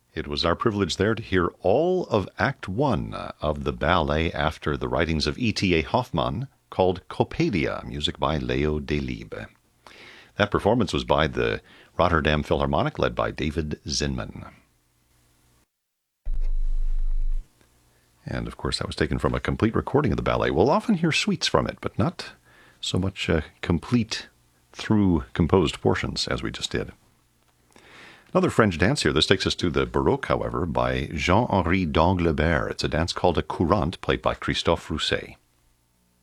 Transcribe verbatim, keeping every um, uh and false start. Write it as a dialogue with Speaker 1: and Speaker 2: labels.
Speaker 1: It was our privilege there to hear all of Act One of the ballet after the writings of E T A Hoffmann called Coppelia, music by Leo Delibes. That performance was by the Rotterdam Philharmonic, led by David Zinman. And, of course, that was taken from a complete recording of the ballet. We'll often hear suites from it, but not so much uh, complete through composed portions as we just did. Another French dance here. This takes us to the Baroque, however, by Jean-Henri d'Anglebert. It's a dance called a courante, played by Christophe Rousset.